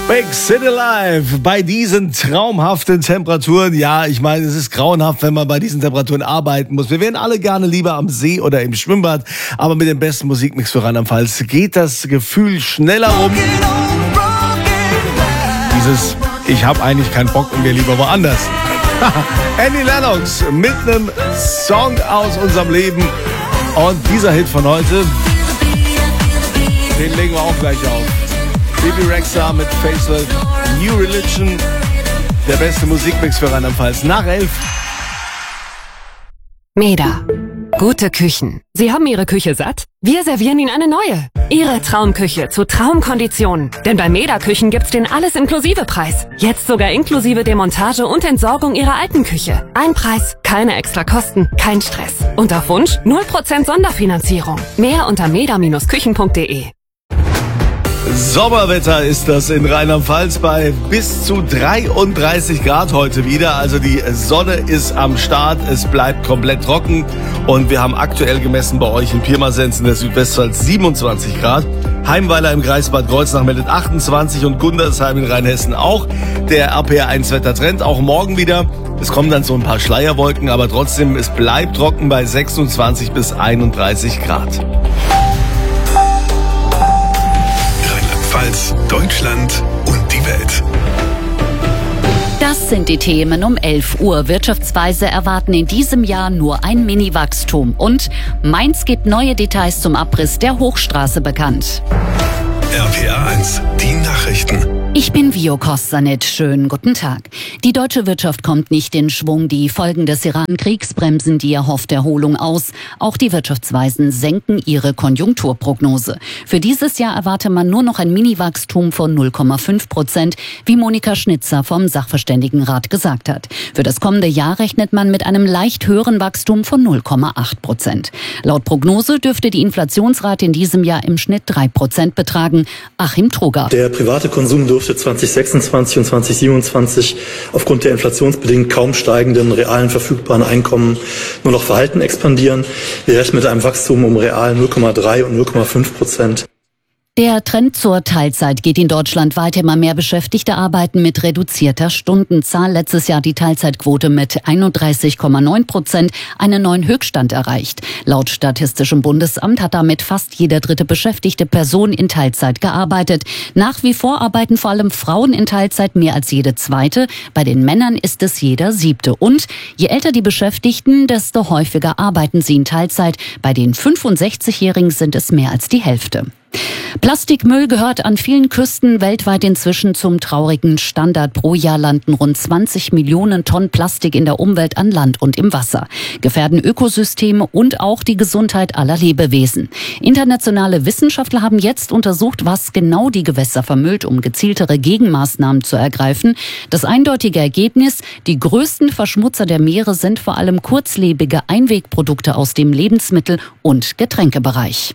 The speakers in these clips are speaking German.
Big City Live bei diesen traumhaften Temperaturen. Ja, ich meine, es ist grauenhaft, wenn man bei diesen Temperaturen arbeiten muss. Wir wären alle gerne lieber am See oder im Schwimmbad, aber mit dem besten Musikmix für Rheinland-Pfalz geht das Gefühl schneller um. Dieses, ich habe eigentlich keinen Bock und wir lieber woanders. Annie Lennox mit einem Song aus unserem Leben. Und dieser Hit von heute, den legen wir auch gleich auf. Bebe Rexha mit Facelift, New Religion, der beste Musikmix für Rheinland-Pfalz. Nach 11. Meda. Gute Küchen. Sie haben Ihre Küche satt? Wir servieren Ihnen eine neue. Ihre Traumküche zu Traumkonditionen. Denn bei Meda Küchen gibt's den Alles-Inklusive-Preis. Jetzt sogar inklusive Demontage und Entsorgung Ihrer alten Küche. Ein Preis, keine extra Kosten, kein Stress. Und auf Wunsch 0% Sonderfinanzierung. Mehr unter meda-küchen.de. Sommerwetter ist das in Rheinland-Pfalz bei bis zu 33 Grad heute wieder. Also die Sonne ist am Start, es bleibt komplett trocken und wir haben aktuell gemessen bei euch in Pirmasens in der Südwestpfalz 27 Grad. Heimweiler im Kreis Bad Kreuznach meldet 28 und Gundersheim in Rheinhessen auch. Der RPR1-Wettertrend auch morgen wieder. Es kommen dann so ein paar Schleierwolken, aber trotzdem, es bleibt trocken bei 26 bis 31 Grad. Deutschland und die Welt. Das sind die Themen um 11 Uhr. Wirtschaftsweise erwarten in diesem Jahr nur ein Mini-Wachstum. Und Mainz gibt neue Details zum Abriss der Hochstraße bekannt. RPR1, die Nachrichten. Ich bin Vio Kostanit. Schönen guten Tag. Die deutsche Wirtschaft kommt nicht in Schwung. Die Folgen des Iran-Kriegs bremsen die erhoffte Erholung aus. Auch die Wirtschaftsweisen senken ihre Konjunkturprognose. Für dieses Jahr erwarte man nur noch ein Mini-Wachstum von 0,5%, wie Monika Schnitzer vom Sachverständigenrat gesagt hat. Für das kommende Jahr rechnet man mit einem leicht höheren Wachstum von 0,8%. Laut Prognose dürfte die Inflationsrate in diesem Jahr im Schnitt 3% betragen. Achim Troger. Der private Konsum dürfte 2026 und 2027 aufgrund der inflationsbedingt kaum steigenden realen verfügbaren Einkommen nur noch verhalten expandieren. Wir rechnen mit einem Wachstum um real 0,3 und 0,5%. Der Trend zur Teilzeit geht in Deutschland weiter. Immer mehr Beschäftigte arbeiten mit reduzierter Stundenzahl. Letztes Jahr die Teilzeitquote mit 31,9% einen neuen Höchststand erreicht. Laut Statistischem Bundesamt hat damit fast jede dritte beschäftigte Person in Teilzeit gearbeitet. Nach wie vor arbeiten vor allem Frauen in Teilzeit mehr als jede zweite. Bei den Männern ist es jeder siebte. Und je älter die Beschäftigten, desto häufiger arbeiten sie in Teilzeit. Bei den 65-Jährigen sind es mehr als die Hälfte. Plastikmüll gehört an vielen Küsten weltweit inzwischen zum traurigen Standard. Pro Jahr landen rund 20 Millionen Tonnen Plastik in der Umwelt an Land und im Wasser, gefährden Ökosysteme und auch die Gesundheit aller Lebewesen. Internationale Wissenschaftler haben jetzt untersucht, was genau die Gewässer vermüllt, um gezieltere Gegenmaßnahmen zu ergreifen. Das eindeutige Ergebnis: Die größten Verschmutzer der Meere sind vor allem kurzlebige Einwegprodukte aus dem Lebensmittel- und Getränkebereich.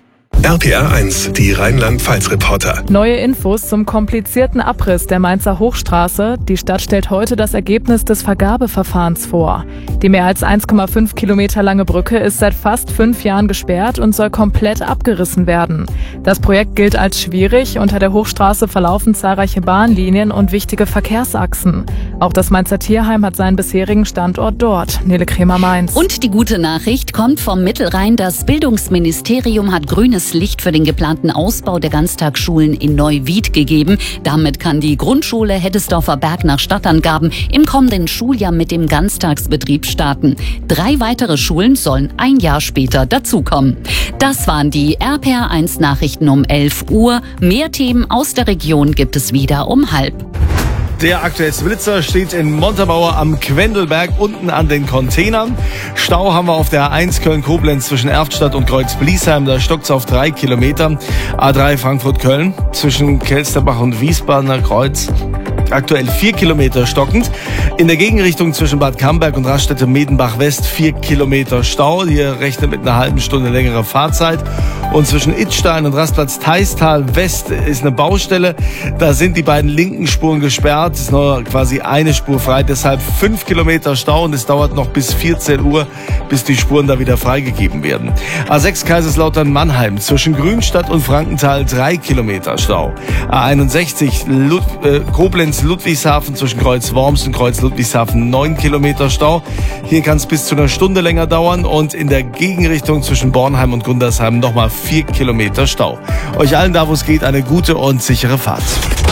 RPR1, die Rheinland-Pfalz-Reporter. Neue Infos zum komplizierten Abriss der Mainzer Hochstraße. Die Stadt stellt heute das Ergebnis des Vergabeverfahrens vor. Die mehr als 1,5 Kilometer lange Brücke ist seit fast 5 Jahren gesperrt und soll komplett abgerissen werden. Das Projekt gilt als schwierig. Unter der Hochstraße verlaufen zahlreiche Bahnlinien und wichtige Verkehrsachsen. Auch das Mainzer Tierheim hat seinen bisherigen Standort dort. Nele Kremer, Mainz. Und die gute Nachricht kommt vom Mittelrhein. Das Bildungsministerium hat grünes Licht für den geplanten Ausbau der Ganztagsschulen in Neuwied gegeben. Damit kann die Grundschule Heddesdorfer Berg nach Stadtangaben im kommenden Schuljahr mit dem Ganztagsbetrieb starten. 3 weitere Schulen sollen ein Jahr später dazukommen. Das waren die RPR1 Nachrichten um 11 Uhr. Mehr Themen aus der Region gibt es wieder um 12:30. Der aktuellste Blitzer steht in Montabaur am Quendelberg unten an den Containern. Stau haben wir auf der A1 Köln-Koblenz zwischen Erftstadt und Kreuz-Bliesheim. Da stockt es auf 3 Kilometer. A3 Frankfurt-Köln zwischen Kelsterbach und Wiesbadener Kreuz. aktuell 4 Kilometer stockend. In der Gegenrichtung zwischen Bad Camberg und Raststätte-Medenbach West 4 Kilometer Stau. Hier rechnet mit einer halben Stunde längere Fahrzeit. Und zwischen Idstein und Rastplatz Theistal West ist eine Baustelle. Da sind die beiden linken Spuren gesperrt. Es ist nur quasi eine Spur frei. Deshalb 5 Kilometer Stau und es dauert noch bis 14 Uhr, bis die Spuren da wieder freigegeben werden. A6 Kaiserslautern-Mannheim zwischen Grünstadt und Frankenthal 3 Kilometer Stau. A61 Koblenz-Ludwigshafen zwischen Kreuz-Worms und Kreuz-Ludwigshafen 9 Kilometer Stau. Hier kann es bis zu einer Stunde länger dauern und in der Gegenrichtung zwischen Bornheim und Gundersheim nochmal 4 Kilometer Stau. Euch allen da, wo es geht, eine gute und sichere Fahrt.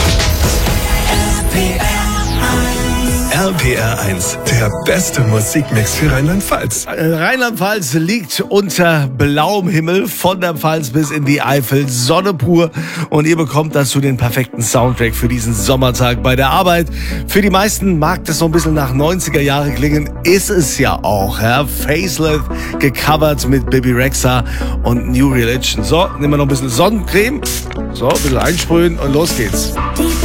RPR 1, der beste Musikmix für Rheinland-Pfalz. Rheinland-Pfalz liegt unter blauem Himmel, von der Pfalz bis in die Eifel, Sonne pur. Und ihr bekommt dazu den perfekten Soundtrack für diesen Sommertag bei der Arbeit. Für die meisten mag das so ein bisschen nach 90er Jahre klingen, ist es ja auch. Ja? Facelift, gecovert mit Bibi Rexha und New Religion. So, nehmen wir noch ein bisschen Sonnencreme. So, ein bisschen einsprühen und los geht's.